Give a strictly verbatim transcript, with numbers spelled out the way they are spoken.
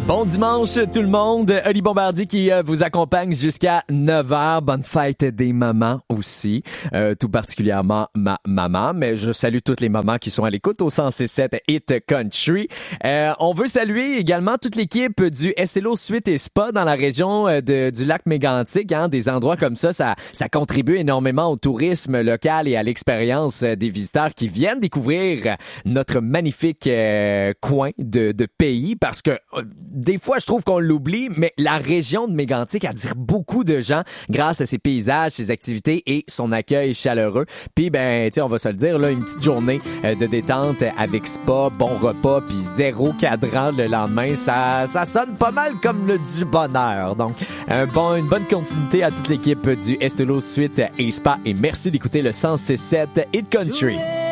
Bon dimanche tout le monde, Oli Bombardier qui euh, vous accompagne jusqu'à neuf heures. Bonne fête des mamans aussi, euh, tout particulièrement ma maman, mais je salue toutes les mamans qui sont à l'écoute au cent six sept Hit Country. Euh, on veut saluer également toute l'équipe du S L O Suite et Spa dans la région de, du lac Mégantic. Hein, des endroits comme ça, ça, ça contribue énormément au tourisme local et à l'expérience des visiteurs qui viennent découvrir notre magnifique euh, coin de, de pays parce que euh, des fois, je trouve qu'on l'oublie, mais la région de Mégantic attire beaucoup de gens grâce à ses paysages, ses activités et son accueil chaleureux. Puis, ben, tu sais, on va se le dire, là, une petite journée euh, de détente avec spa, bon repas, puis zéro cadran le lendemain, ça, ça sonne pas mal comme le du bonheur. Donc, un bon, une bonne continuité à toute l'équipe du S L O Suite et Spa et merci d'écouter le cent six sept Hit Country.